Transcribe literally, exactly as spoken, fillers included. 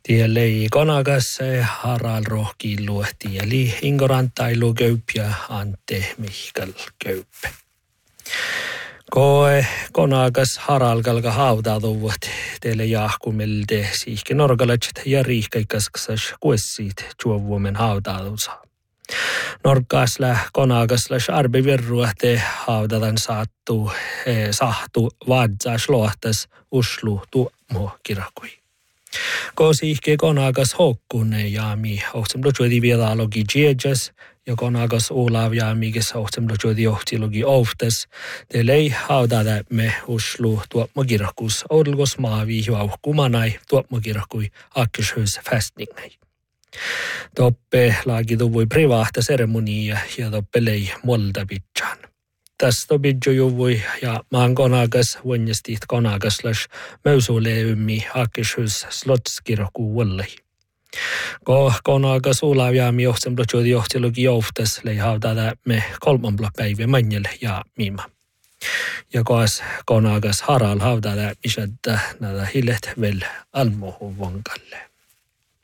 Tielei konakas Harald rohkiin luehti, eli Ingo Rantailu köyp ja Ante Mihkal köyppe. Koe konakas Harald kalka hautautuvat teille jahkumelde siihke norgalatset ja riihkaikaskasas kuessiit juovuomen hautautusa. Norkkaasla konakaslas arbevirruahte haudatan saattu sahtu vaadzas lohtas uslu tuomo kirkui. Ko siihke konakas hokkune jaami ohtsam lujuodi viedalogi jejas ja konakas Olav jaami kes ohtsam lujuodi ohtilogi oftas telei haudata me uslu tuomo kirkus odlgos maavi juauhkumanai tuomo kirkui akkishus festningai. Toppe laagitu voi privahta seremonia ja toppe lei moldavitsan. Tästä bidjo juvui ja maan konakas vonjastit konakaslas mausoleumi akkishus slotskirku vuollei. Ko konakas Olav jaami johtem blotjodi johtilogi johtas lei haudata me kolmanpla päivä manjel ja mima. Ja koas konakas Harald haudata misättä näitä hillet vel almohu vonkalle.